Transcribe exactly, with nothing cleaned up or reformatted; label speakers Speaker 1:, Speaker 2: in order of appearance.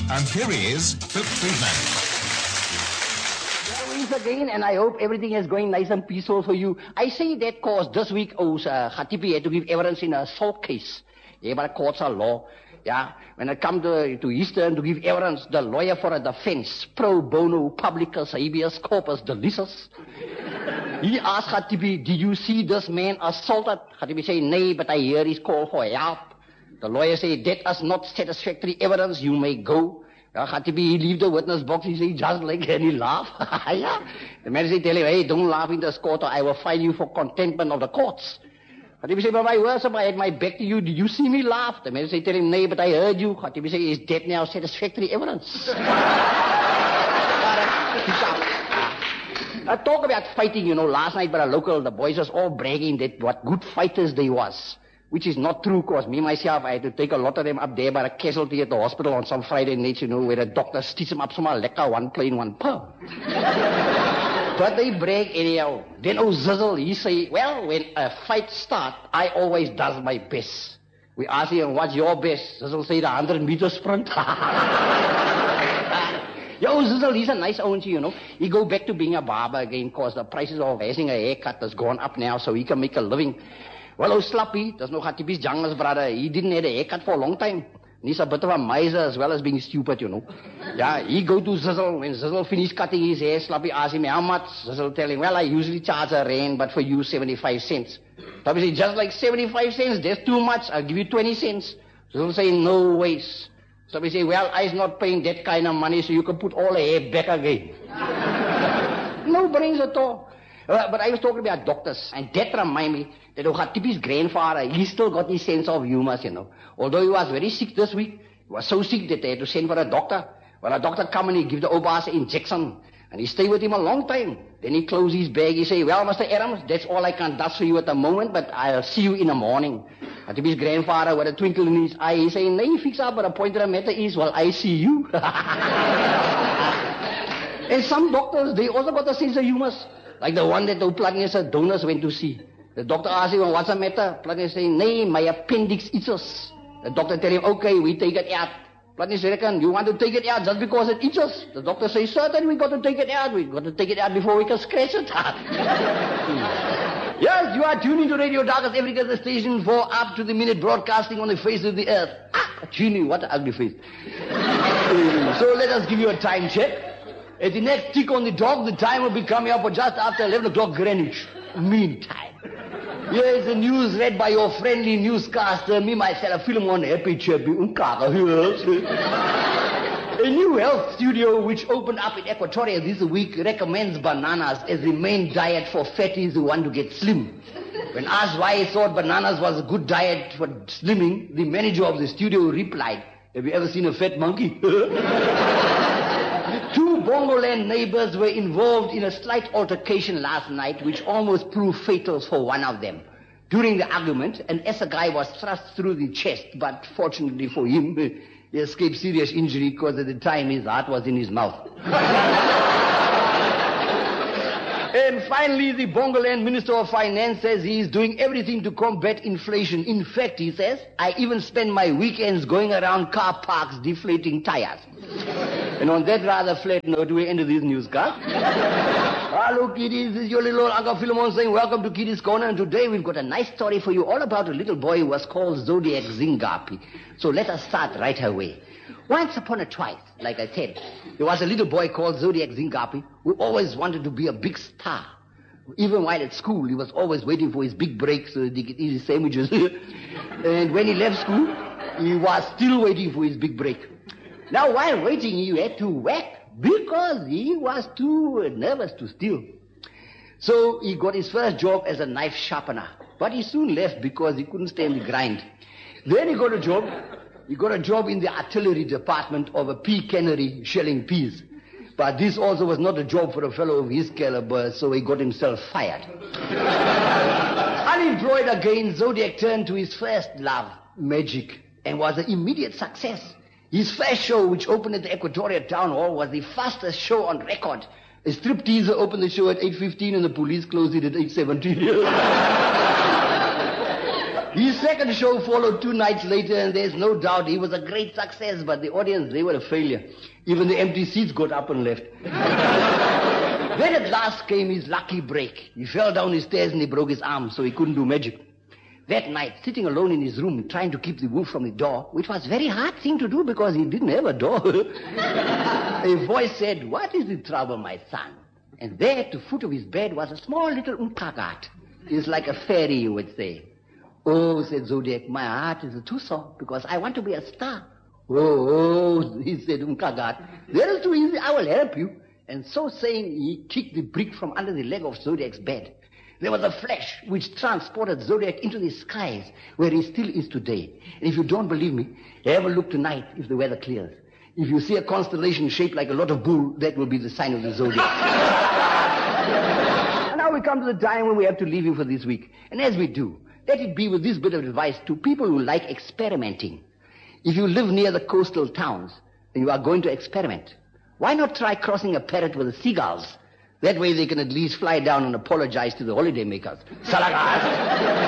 Speaker 1: And here he is, Philip Friedman.
Speaker 2: Once again, and I hope everything is going nice and peaceful for you. I say that cause this week, oh, uh, Khatibi had to give evidence in a assault case. Yeah, but courts are law. Yeah, when it comes to, to Eastern to give evidence, the lawyer for a defense, pro bono publicus habeas corpus delictus. He asked Khatibi, did you see this man assaulted? Khatibi said, nay, but I hear his call for help. The lawyer said, that is not satisfactory evidence, you may go. Yeah, Khatibi, he leave the witness box, he said, just like, and he laugh. Yeah. The man said, tell him, hey, don't laugh in this court or I will fine you for contentment of the courts. Khatibi said, but my worship, I had my back to you, did you see me laugh? The man said, tell him, nay, but I heard you. Khatibi said, is that now satisfactory evidence? I talk about fighting, you know, last night by a local, the boys was all bragging that what good fighters they was. Which is not true, cause me, myself, I had to take a lot of them up there by a casualty at the hospital on some Friday nights, you know, where the doctor stitch them up some lekker, one plain, one per. But they brag anyhow. Then oh Zizzle, he say, well, when a fight start, I always does my best. We ask him, what's your best? Zizzle say, the hundred meter sprint. Yo, Zizzle, he's a nice own, you know. He go back to being a barber again, cause the prices of having a haircut has gone up now, so he can make a living. Well, oh, Slappy, that's no Khatibi's youngest brother. He didn't have a haircut for a long time. And he's a bit of a miser as well as being stupid, you know. Yeah, he go to Zizzle. When Zizzle finish cutting his hair, Slappy ask him, how much? Zizzle tell him, well, I usually charge a rand, but for you, seventy-five cents. Slappy say, just like seventy-five cents, that's too much. I'll give you twenty cents. Zizzle say, no ways. Slappy say, well, I's not paying that kind of money, so you can put all the hair back again. No brains at all. Uh, but I was talking about doctors, and that remind me that Khatibi's grandfather, he still got his sense of humor, you know. Although he was very sick this week, he was so sick that they had to send for a doctor. Well, a doctor come and he give the Obas an injection, and he stay with him a long time. Then he close his bag, he say, well, Mister Adams, that's all I can do for you at the moment, but I'll see you in the morning. Khatibi's grandfather, with a twinkle in his eye, he say, nee, fix up, but the point of the matter is, well, I see you. And some doctors, they also got a sense of humor. Like the one that the Platinus donors went to see. The doctor asked him, what's the matter? Platinus say, nee, my appendix itches. The doctor tell him, okay, we take it out. Platinus reckon, you want to take it out just because it itches? The doctor says, certainly we got to take it out. We got to take it out before we can scratch it. Yes, you are tuning to Radio Darkest Africa, the station for up to the minute broadcasting on the face of the earth. Ah, tuning, what an ugly face. So let us give you a time check. At the next tick on the dog, the time will be coming up for just after eleven o'clock Greenwich. Meantime. Here's the news read by your friendly newscaster, me, myself, Philemon Happy Chappy. A new health studio which opened up in Equatoria this week recommends bananas as the main diet for fatties who want to get slim. When asked why he thought bananas was a good diet for slimming, the manager of the studio replied, have you ever seen a fat monkey? Two Bongoland neighbors were involved in a slight altercation last night which almost proved fatal for one of them. During the argument, an assegai was thrust through the chest, but fortunately for him, he escaped serious injury because at the time his heart was in his mouth. And finally, the Bongoland Minister of Finance says he is doing everything to combat inflation. In fact, he says, I even spend my weekends going around car parks deflating tires. And on that rather flat note, we end this newscast. Hello, kiddies. This is your little Uncle Philemon saying welcome to Kiddies Corner. And today we've got a nice story for you all about a little boy who was called Zodiac Zingapi. So let us start right away. Once upon a twice, like I said, there was a little boy called Zodiac Zingapi who always wanted to be a big star. Even while at school, he was always waiting for his big break so that he could eat his sandwiches. And when he left school, he was still waiting for his big break. Now, while waiting, he had to whack because he was too nervous to steal. So he got his first job as a knife sharpener. But he soon left because he couldn't stand the grind. Then he got a job. He got a job in the artillery department of a pea cannery shelling peas. But this also was not a job for a fellow of his caliber, so he got himself fired. Unemployed again, Zodiac turned to his first love, magic, and was an immediate success. His first show, which opened at the Equatoria Town Hall, was the fastest show on record. A stripteaser opened the show at eight fifteen and the police closed it at eight seventeen. His second show followed two nights later, and there's no doubt he was a great success, but the audience, they were a failure. Even the empty seats got up and left. Then at last came his lucky break. He fell down his stairs and he broke his arm, so he couldn't do magic. That night, sitting alone in his room, trying to keep the wolf from the door, which was a very hard thing to do because he didn't have a door, a voice said, "What is the trouble, my son?" And there at the foot of his bed was a small little Umkagat. It's like a fairy, you would say. "Oh," said Zodiac, "my heart is too sore because I want to be a star." "Oh, oh," he said, Umkagat, "that is too easy. I will help you." And so saying, he kicked the brick from under the leg of Zodiac's bed. There was a flash which transported Zodiac into the skies, where he still is today. And if you don't believe me, have a look tonight if the weather clears. If you see a constellation shaped like a lot of bull, that will be the sign of the Zodiac. And now we come to the time when we have to leave you for this week. And as we do, let it be with this bit of advice to people who like experimenting. If you live near the coastal towns and you are going to experiment, why not try crossing a parrot with the seagulls? That way they can at least fly down and apologize to the holiday makers. Salagas!